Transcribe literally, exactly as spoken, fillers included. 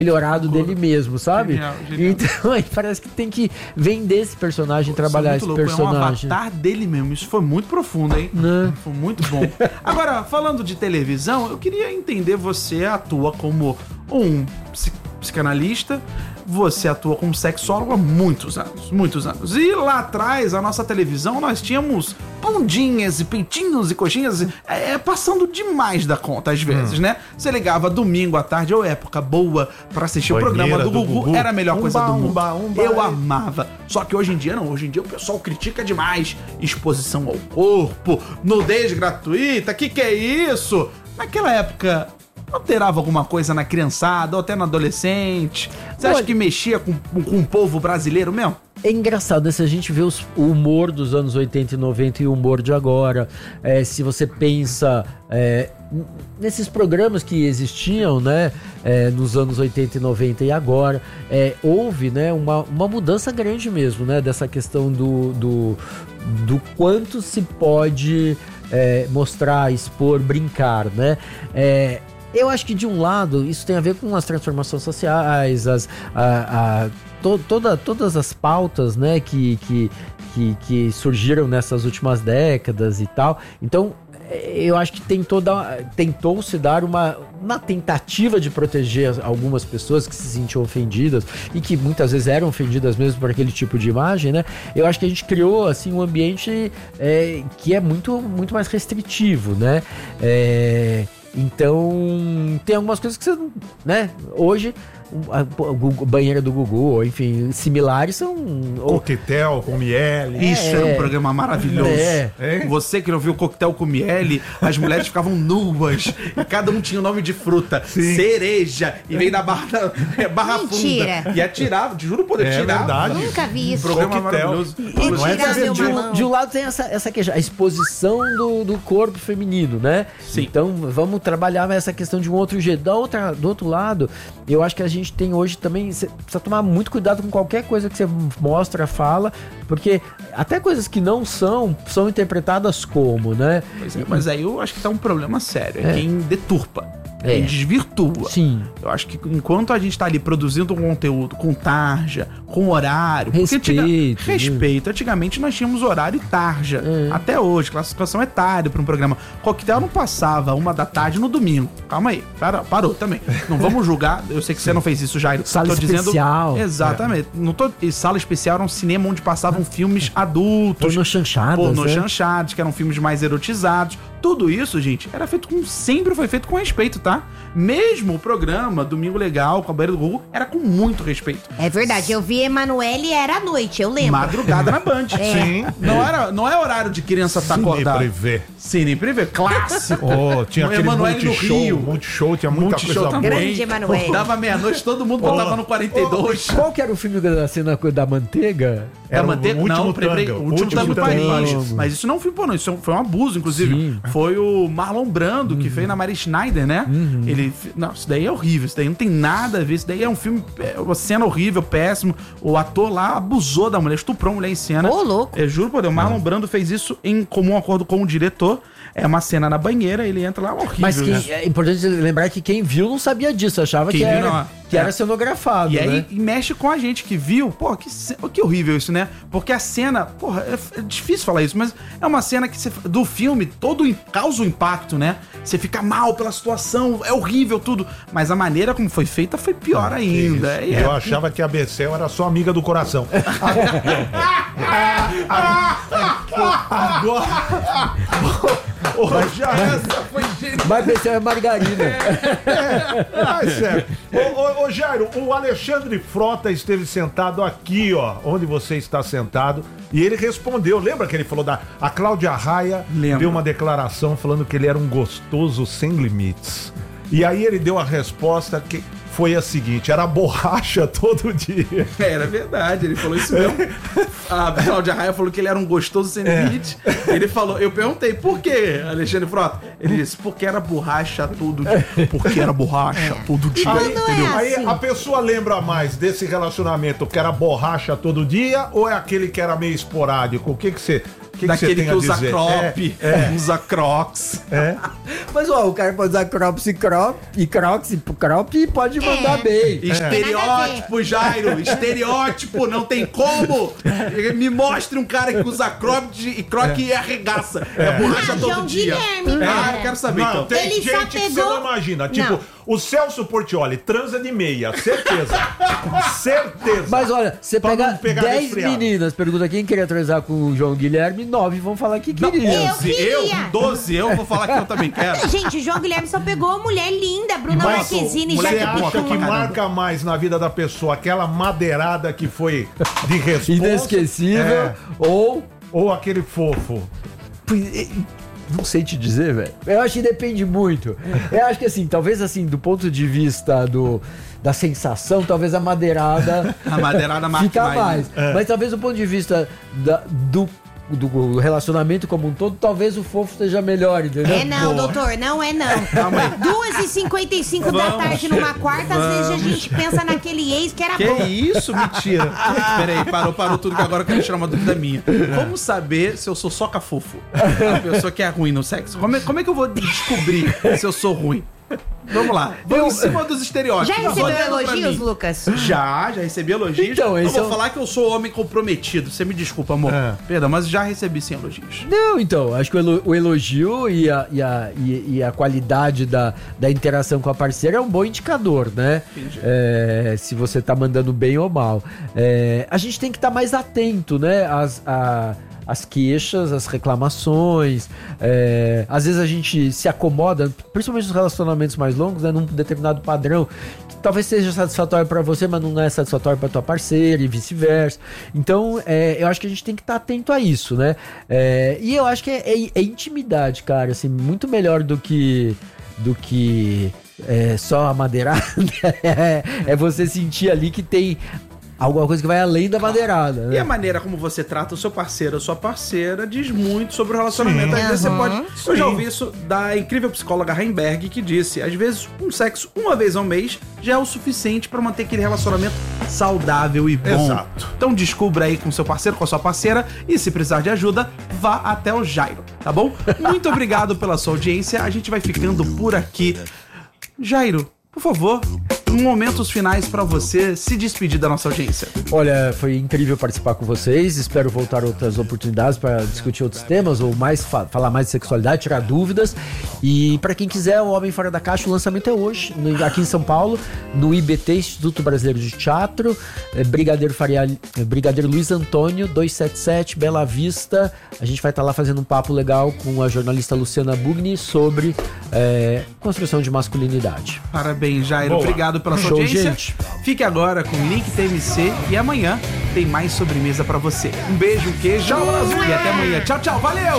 melhorado dele mesmo, sabe? Genial, genial. Então aí parece que tem que vender esse personagem, Pô, trabalhar esse louco, personagem. É um avatar dele mesmo. Isso foi muito profundo, hein? Né? Foi muito bom. Agora, falando de televisão, eu queria entender, você atua como um psi- psicanalista, você atua como sexólogo há muitos anos, muitos anos. E lá atrás, a nossa televisão, nós tínhamos bundinhas e peitinhos e coxinhas é, passando demais da conta às vezes, hum. né? Você ligava domingo à tarde, ou época boa pra assistir Banheira o programa do, do Gugu, Gugu. era a melhor Umba, coisa do mundo. umba, umba, eu é. amava. Só que hoje em dia não, hoje em dia o pessoal critica demais exposição ao corpo, nudez gratuita, que que é isso? Naquela época alterava alguma coisa na criançada ou até no adolescente? Você acha Olha, que mexia com, com o povo brasileiro mesmo? É engraçado, né? Se a gente vê os, o humor dos anos oitenta e noventa e o humor de agora, é, se você pensa é, n- nesses programas que existiam, né, é, nos anos oitenta e noventa e agora, é, houve, né, uma, uma mudança grande mesmo, né, dessa questão do, do, do quanto se pode é, mostrar, expor, brincar, né? É, eu acho que de um lado isso tem a ver com as transformações sociais, as, a, a, to, toda, todas as pautas, né, que, que, que, que surgiram nessas últimas décadas e tal. Então eu acho que tem toda, tentou-se dar uma, uma tentativa de proteger algumas pessoas que se sentiam ofendidas e que muitas vezes eram ofendidas mesmo por aquele tipo de imagem, né? Eu acho que a gente criou assim um ambiente é, que é muito, muito mais restritivo, né? É, então tem algumas coisas que você não, né? Hoje a, a banheira do Gugu, ou enfim, similares são... Coquetel com miele. Isso É, era um programa maravilhoso. É. É. Você que não viu o Coquetel com miele, as mulheres ficavam nuas e cada um tinha o nome de fruta. Sim. Cereja, e veio da barra, é, barra Mentira. funda. E atirava, juro por Deus, É tirava. verdade. Nunca vi Um isso. programa Coquetel. maravilhoso. Não é tirar meu de- balão. De um lado tem essa, essa questão, a exposição do, do corpo feminino, né? Sim. Então vamos trabalhar essa questão de um outro jeito. Da outra, do outro lado, eu acho que a gente tem hoje também, cê precisa tomar muito cuidado com qualquer coisa que você mostra, fala, porque até coisas que não são, são interpretadas como, né? Pois é, mas aí eu acho que tá um problema sério. É, É. quem deturpa. É. Quem desvirtua. Sim. Eu acho que enquanto a gente tá ali produzindo um conteúdo com tarja, com horário... porque Respeito, antiga- né? Respeito. Antigamente nós tínhamos horário e tarja. É. Até hoje, classificação etária para um programa. Coquetel não passava uma da tarde no domingo. Calma aí. Para, parou também. Não vamos julgar. Eu sei que você não fez isso, Jairo. Sala Tô especial. Exatamente. Não tô... E sala especial era um cinema onde passavam filmes adultos. Porno chanchadas, Porno né? chanchados, que eram filmes mais erotizados. Tudo isso, gente, era feito com... Sempre foi feito com respeito, tá? Mesmo o programa Domingo Legal, com a banheira do Google, era com muito respeito. É verdade, eu vi Emanuele e era à noite, eu lembro. Madrugada na Band. É. Sim. Não, era, não é horário de criança estar Cine acordada. Privê. Cine Privê, clássico. Oh, tinha aquele Emanuele no multishow. Rio. Multishow, tinha muita Multishow coisa também. boa. Grande Emanuele. Dava meia-noite, todo mundo botava no quarenta e dois. Qual que era o filme da cena da manteiga? Era Da o manteiga? Último Não, lembrei, Tango, o último Último Tango em Tango. Paris. Mas isso não foi pornô, isso foi um abuso, inclusive. Sim. Foi o Marlon Brando que fez na Mary Schneider, né? Ele. Não, isso daí é horrível, isso daí não tem nada a ver. Isso daí é um filme, é uma cena horrível, péssimo. O ator lá abusou da mulher, estuprou a mulher em cena. Ô, louco. Eu juro por Deus, o Marlon Brando fez isso em comum acordo com o diretor. É uma cena na banheira, ele entra lá, horrível. Mas que, né? é importante lembrar que quem viu não sabia disso, achava Quem que, viu era, não- que é. era cenografado, E aí né? e mexe com a gente que viu, pô, que, ce- que horrível isso, né? Porque a cena, porra, é, é difícil falar isso, mas é uma cena que você, do filme, todo im- causa o impacto, né? Você fica mal pela situação, é horrível tudo, mas a maneira como foi feita foi pior ainda. Isso. E é- Eu achava que a Becel era só amiga do coração. Agora. Ô, já essa foi genial. Mas esse é margarina. Mas sério. Ô, ô, ô, Jairo, o Alexandre Frota esteve sentado aqui, ó, onde você está sentado, e ele respondeu. Lembra que ele falou da... A Cláudia Raia Lembro. deu uma declaração falando que ele era um gostoso sem limites. E aí ele deu a resposta que foi a seguinte: era borracha todo dia. Era verdade, ele falou isso mesmo. A Cláudia Raia falou que ele era um gostoso sem limite. Ele falou, eu perguntei, por quê, Alexandre Frota? Ele disse, porque era borracha todo dia. Porque era borracha todo dia. Aí, Não é aí assim. a pessoa lembra mais desse relacionamento que era borracha todo dia ou é aquele que era meio esporádico? O que que você... que Daquele você que, tem a usa dizer? crop, É, é. usa crocs. É. Mas, ó, o cara pode usar crops e crop, e crocs e crop e pode mandar É. bem. Estereótipo, Jairo, estereótipo, não tem como. Me mostre um cara que usa crop e croc e arregaça. É, borracha Ah, todo João dia. Guilherme, Ah, cara. eu quero saber, Não, então. tem Ele só gente que você pegou- não imagina. Tipo, Não. o Celso Portiolli transa de meia, certeza. Certeza. Mas olha, você Pra pega não pegar dez resfriado. meninas, pergunta quem queria transar com o João Guilherme, nove vão falar que Não, queria. Eu onze, eu, queria. doze, eu vou falar que eu também quero. Gente, o João Guilherme só pegou mulher linda, Bruna Mas, Marquezine, moleque, Você Jaque boa acha pra que Picon. caramba. marca mais na vida da pessoa aquela madeirada que foi de resposta? Inesquecível É. ou... Ou aquele fofo? Não sei te dizer, velho. Eu acho que depende muito. Eu acho que assim, talvez assim, do ponto de vista do, da sensação, talvez a madeirada A madeirada marca fica mais, mais. né? Mas talvez do ponto de vista da- do, do relacionamento como um todo, talvez o fofo seja melhor, entendeu? É não, doutor, não é não. Calma aí. duas e cinquenta e cinco da Vamos. tarde numa quarta, às vezes a gente pensa naquele ex que era Que bom. isso? Mentira. Peraí, parou, parou tudo que agora eu quero tirar uma dúvida minha. Como saber se eu sou soca fofo? Uma pessoa que é ruim no sexo. Como é, como é que eu vou descobrir se eu sou ruim? Vamos lá. Vamos em cima dos estereótipos. Já recebeu Olhando pra elogios, mim. Lucas? Já, já recebi elogios. Então, eu esse vou é o- falar que eu sou homem comprometido. Você me desculpa, amor. É. Perdão, mas já recebi sim elogios. Não, então, acho que o elo- o elogio e a, e a, e, e a qualidade da, da interação com a parceira é um bom indicador, né? Entendi. É, se você tá mandando bem ou mal. É, a gente tem que estar mais atento, né? Às, a- às queixas, às reclamações. É, às vezes a gente se acomoda, principalmente nos relacionamentos mais longos, né? Num determinado padrão que talvez seja satisfatório pra você, mas não é satisfatório pra tua parceira e vice-versa. Então, é, eu acho que a gente tem que estar atento a isso, né? É, e eu acho que é, é- é intimidade, cara, assim, muito melhor do que do que é, só a madeirada. é, é você sentir ali que tem alguma coisa que vai além da madeirada, E né? a maneira como você trata o seu parceiro ou sua parceira diz muito sobre o relacionamento. Sim. Às vezes você Aham. pode. Eu já Sim. ouvi isso da incrível psicóloga Heimberg, que disse: às vezes, um sexo uma vez ao mês já é o suficiente pra manter aquele relacionamento saudável e bom. Exato. Então descubra aí com seu parceiro, com a sua parceira, e se precisar de ajuda, vá até o Jairo, tá bom? Muito obrigado pela sua audiência. A gente vai ficando por aqui. Jairo, por favor, momentos finais pra você se despedir da nossa audiência. Olha, foi incrível participar com vocês. Espero voltar outras oportunidades para discutir outros temas ou mais fa- falar mais de sexualidade, tirar dúvidas. E para quem quiser, o Homem Fora da Caixa, o lançamento é hoje, no- aqui em São Paulo, no I B T, Instituto Brasileiro de Teatro, é, Brigadeiro Faria, é, Brigadeiro Luiz Antônio, duzentos e setenta e sete, Bela Vista. A gente vai estar lá fazendo um papo legal com a jornalista Luciana Bugni sobre é, construção de masculinidade. Parabéns, Jairo. Boa. Obrigado pela sua Show, audiência. gente. Fique agora com o Link T M C e amanhã tem mais sobremesa pra você. Um beijo, um queijo e até amanhã. Tchau, tchau. Valeu!